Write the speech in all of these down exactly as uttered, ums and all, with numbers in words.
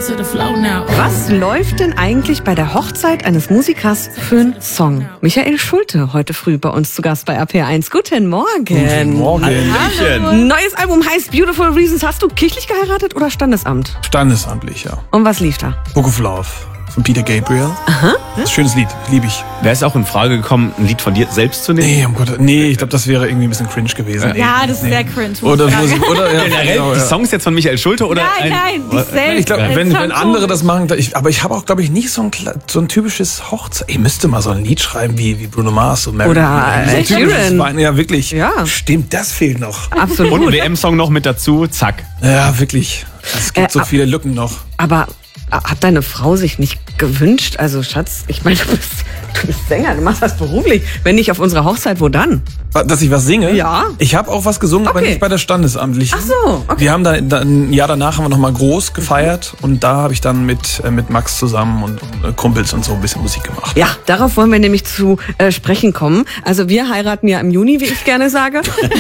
Was läuft denn eigentlich bei der Hochzeit eines Musikers für ein Song? Michael Schulte, heute früh bei uns zu Gast bei R P R eins. Guten Morgen. Guten Morgen. Hallo. Neues Album heißt Beautiful Reasons. Hast du kirchlich geheiratet oder Standesamt? Standesamtlich, ja. Und was lief da? Book of Love von Peter Gabriel. Aha. Das ist ein schönes Lied, liebe ich. Wäre es auch in Frage gekommen, ein Lied von dir selbst zu nehmen? Nee, um Gott, nee, ich glaube, das wäre irgendwie ein bisschen cringe gewesen. Nee, Ja, das ist nee. sehr cringe. Oder, oder ja, Generell genau, die ja. Songs jetzt von Michael Schulte oder Nein, ein, nein, die selbst. Ich glaube, als wenn, Song wenn andere so. das machen, ich, aber ich habe auch, glaube ich, nicht so ein, Kla- so ein typisches Hochzeit. Ich müsste mal so ein Lied schreiben wie, wie Bruno Mars und Mary. Oder so ein Ed typisches Sheeran. Wein- Ja, wirklich. Ja. Stimmt, das fehlt noch. Absolut. und ein W M-Song noch mit dazu, zack. Ja, wirklich. Es gibt Äh, so ab- viele Lücken noch. Aber äh, hat deine Frau sich nicht gewünscht? Also Schatz, ich meine, du bist, du bist Sänger, du machst das beruflich. Wenn nicht auf unserer Hochzeit, wo dann? Dass ich was singe? Ja. Ich habe auch was gesungen, aber Okay. nicht bei der Standesamtlichen. Ach so, okay. Wir haben da, da ein Jahr danach haben wir noch mal groß gefeiert und da habe ich dann mit äh, mit Max zusammen und, und äh, Kumpels und so ein bisschen Musik gemacht. Ja, darauf wollen wir nämlich zu äh, sprechen kommen. Also wir heiraten ja im Juni, wie ich gerne sage.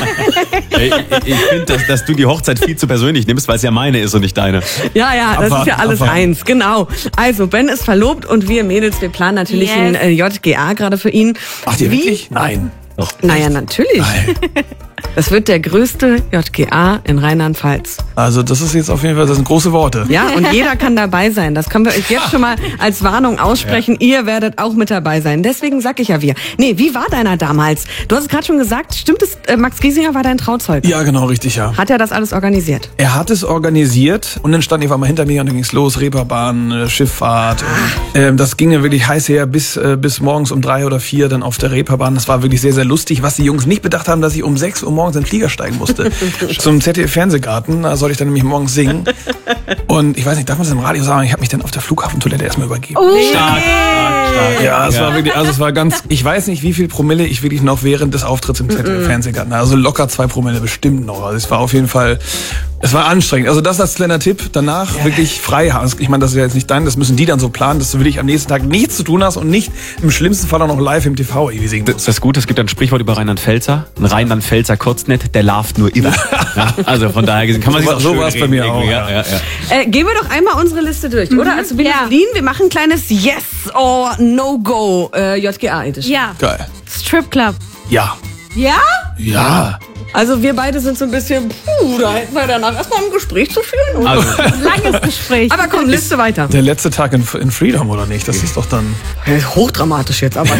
Ich, ich finde, dass, dass du die Hochzeit viel zu persönlich nimmst, weil es ja meine ist und nicht deine. Ja, ja, das Abwarten, ist ja alles abwarten. eins, genau. Also Ben ist verlobt und wir Mädels, wir planen natürlich Yes. ein äh, J G A gerade für ihn. Ach, die Wie? wirklich? Nein. Doch. Naja, natürlich. Nein. Das wird der größte J G A in Rheinland-Pfalz. Also das ist jetzt auf jeden Fall, das sind große Worte. Ja, und jeder kann dabei sein. Das können wir euch jetzt schon mal als Warnung aussprechen. Ihr werdet auch mit dabei sein. Deswegen sag ich ja wir. Nee, wie war deiner damals? Du hast es gerade schon gesagt, stimmt es, äh, Max Giesinger war dein Trauzeuge? Ja, genau, richtig, ja. Hat er das alles organisiert? Er hat es organisiert und dann stand ich auf einmal hinter mir und dann ging's los, Reeperbahn, äh, Schifffahrt. Und, ähm, das ging ja wirklich heiß her bis, äh, bis morgens um drei oder vier dann auf der Reeperbahn. Das war wirklich sehr, sehr lustig, was die Jungs nicht bedacht haben, dass ich um sechs Uhr morgens in den Flieger steigen musste. Zum Z D F-Fernsehgarten, da sollte ich dann nämlich morgens singen. Und ich weiß nicht, darf man das im Radio sagen? Ich habe mich dann auf der Flughafentoilette erstmal übergeben. Oh, Stark, stark, stark. Ja, es war wirklich, also es war ganz, ich weiß nicht, wie viel Promille ich wirklich noch während des Auftritts im Z D F-Fernsehgarten, also locker zwei Promille bestimmt noch. Also es war auf jeden Fall, es war anstrengend. Also das als kleiner Tipp, danach wirklich frei haben. Ich meine, das ist ja jetzt nicht dein, das müssen die dann so planen, dass du wirklich am nächsten Tag nichts zu tun hast und nicht im schlimmsten Fall auch noch live im T V irgendwie singen Das musst. ist gut, es gibt ein Sprichwort über Rheinland-Pfälzer. Ein Rheinland-Pfälzer kotzt nicht, der larvt nur immer. Ja, also von daher gesehen kann man sich So- auch so schön war's bei reden mir irgendwie. auch, Ja, ja, ja. Äh, gehen wir doch einmal unsere Liste durch, oder? Also Berlin, Ja. wir machen ein kleines Yes or No Go äh, J G A Edition. Ja, Geil. Stripclub. Ja. Ja? Ja. Also wir beide sind so ein bisschen, puh, da hätten wir danach erstmal ein Gespräch zu führen. Oder? Also, Langes Gespräch. Aber komm, Liste weiter. Der letzte Tag in, in Freedom, oder nicht? Das ist doch dann... Hochdramatisch jetzt aber.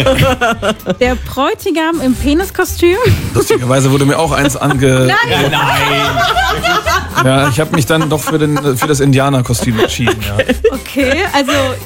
Der Bräutigam im Peniskostüm. Lustigerweise wurde mir auch eins ange... ja, nein. Ja, ich habe mich dann doch für, den, für das Indianerkostüm entschieden. Ja. Okay, also